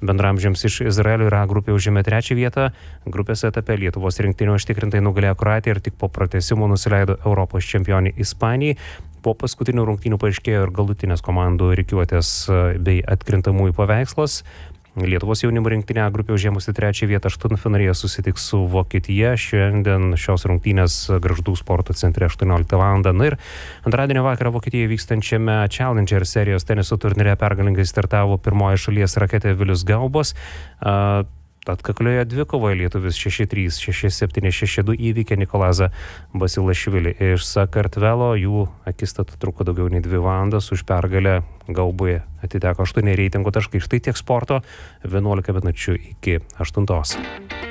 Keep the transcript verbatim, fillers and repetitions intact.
Bendramžiams iš Izraelio ir A grupė užėmė trečią vietą. Grupės etape Lietuvos rinktinė užtikrintai nugalėjo Kroatiją ir tik po pratęsimo nusileido Europos čempionei Ispanijai. Po paskutinių rungtynių paaiškėjo ir galutinės komandų rikiuotės bei atkrintamųjų paveikslas. Lietuvos jaunimo rinktinė A grupė užėmusi trečią vietą aštuntfinalyje susitiks su Vokietija. Šiandien šios rungtynės Gargždų sporto centre aštuonioliktą valandą. Na ir antradienio vakarą Vokietijoje vykstančiame Challenger serijos teniso turnyre pergalingai startavo pirmoji šalies raketė Vilius Gaubas. Atkaklioje dvikovoje lietuvis šeši trys, šeši septyni, šeši du įveikė Nikolazą Basilašvilį iš Sakartvelo. Jų akistata truko daugiau nei dvi valandas. Už pergalę Gaubui atiteko aštuoni reitingo taškai. Štai tiek sporto, vienuolika minučių iki aštuntos.